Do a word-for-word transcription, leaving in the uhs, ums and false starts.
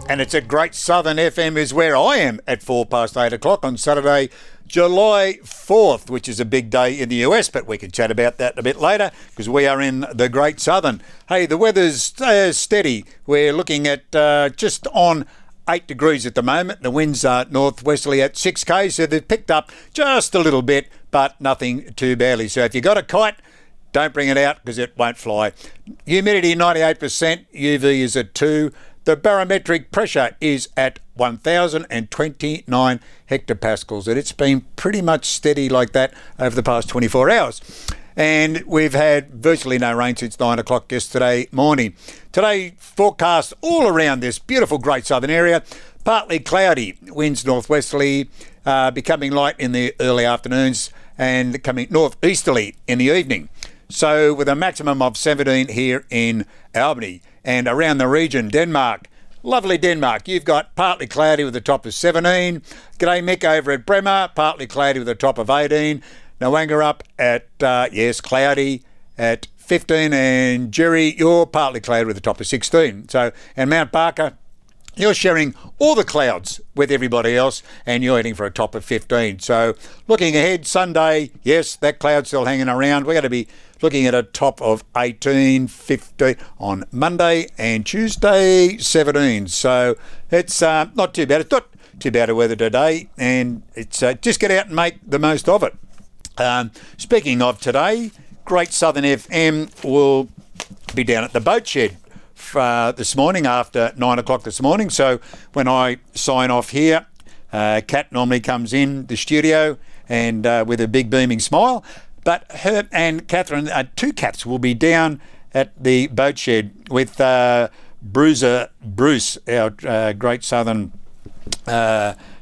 And it's at Great Southern F M is where I am at four past eight o'clock on Saturday, July fourth, which is a big day in the U S, but we can chat about that a bit later because we are in the Great Southern. Hey, the weather's uh, steady. We're looking at uh, just on eight degrees at the moment. The winds are northwesterly at six K, so they've picked up just a little bit, but nothing too badly. So if you've got a kite, don't bring it out because it won't fly. Humidity ninety-eight percent, U V is at two. The barometric pressure is at one thousand twenty-nine hectopascals, and it's been pretty much steady like that over the past twenty-four hours. And we've had virtually no rain since nine o'clock yesterday morning. Today, forecast all around this beautiful Great Southern area, partly cloudy, winds northwesterly, uh, becoming light in the early afternoons and coming northeasterly in the evening. So with a maximum of seventeen here in Albany and around the region, Denmark. Lovely Denmark. You've got partly cloudy with a top of seventeen. G'day Mick over at Bremer, partly cloudy with a top of eighteen. Nawanga up at, uh, yes, cloudy at fifteen. And Jerry, you're partly cloudy with a top of sixteen. So, and Mount Barker, you're sharing all the clouds with everybody else and you're heading for a top of fifteen. So looking ahead, Sunday, yes, that cloud's still hanging around. We're going to be looking at a top of eighteen, fifteen on Monday and Tuesday, seventeen. So it's uh, not too bad. It's not too bad of weather today, and it's uh, just get out and make the most of it. Um, speaking of today, Great Southern F M will be down at the boat shed uh, this morning after nine o'clock this morning. So when I sign off here, uh, Kat normally comes in the studio and uh, with a big beaming smile. But her and Catherine, uh, two cats, will be down at the boat shed with uh, Bruiser Bruce, our uh, Great Southern uh,